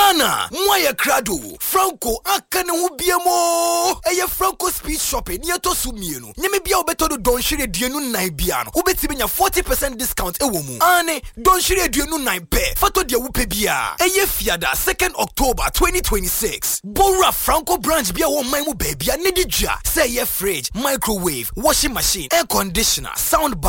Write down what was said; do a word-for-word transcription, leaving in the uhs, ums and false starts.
Ghana, Moya Crado, Franco, Akane Ubiamo, Eye Franco Speed Shopping, Nieto Sumienu, Yemibia Beto Don Shire Dienu Naibiano, Ubetibinya forty percent discount Ewomu, Ane, Don Shire Dienu Naipe, Fato Dia Upebia, Eye Fiada, second October twenty twenty-six, Bora Franco branch Bia Wo Maimu Baby, Nedija, say ye fridge, microwave, washing machine, air conditioner, sound bar.